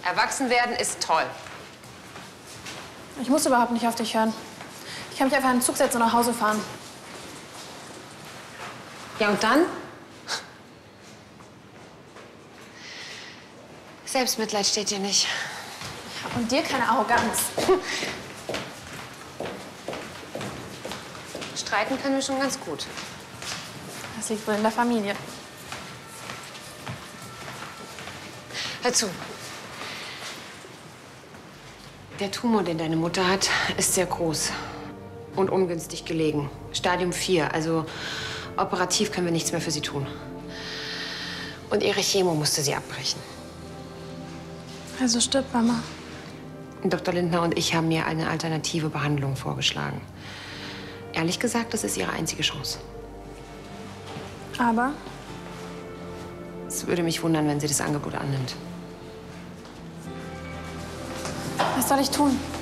Erwachsen werden ist toll. Ich muss überhaupt nicht auf dich hören. Ich kann mich einfach in den Zug setzen und nach Hause fahren. Ja, und dann? Selbstmitleid steht dir nicht. Und dir keine Arroganz. Streiten können wir schon ganz gut. Das liegt wohl in der Familie. Hör zu. Der Tumor, den deine Mutter hat, ist sehr groß und ungünstig gelegen. Stadium 4, also operativ können wir nichts mehr für sie tun. Und ihre Chemo musste sie abbrechen. Also stirbt Mama. Dr. Lindner und ich haben ihr eine alternative Behandlung vorgeschlagen. Ehrlich gesagt, das ist ihre einzige Chance. Aber? Es würde mich wundern, wenn sie das Angebot annimmt. Was soll ich tun?